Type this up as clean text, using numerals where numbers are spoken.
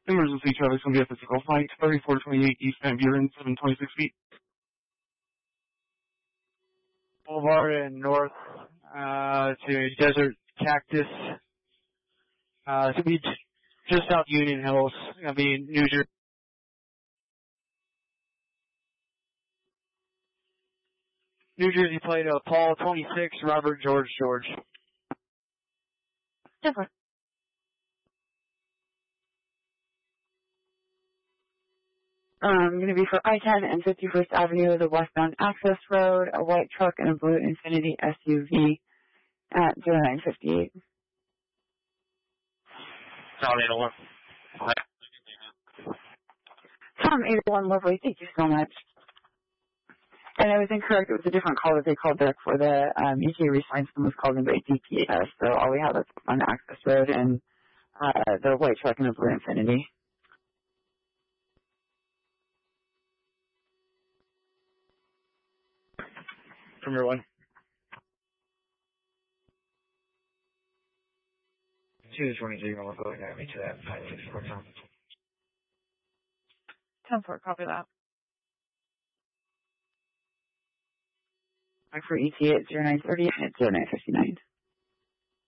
Emergency traffic's going to be a physical flight, 3428 East Van Buren, 726 feet. Boulevard and north to Desert Cactus. It's going to be just south Union Hills. It's going to be New Jersey. New Jersey plate Paul 26, Robert George. Different. Going to be for I-10 and 51st Avenue, the westbound access road, a white truck and a blue Infiniti SUV at 0958. Tom 801. Tom 801, lovely. Thank you so much. And I was incorrect. It was a different call that they called back for. The ETA response was called in by DPS. So all we have is on access road and the white truck and the blue Infiniti. Premier 1. 223, I'll go ahead and to that 564 Tom. 10-4, copy that. Back for ETA at 0930 and at 0959.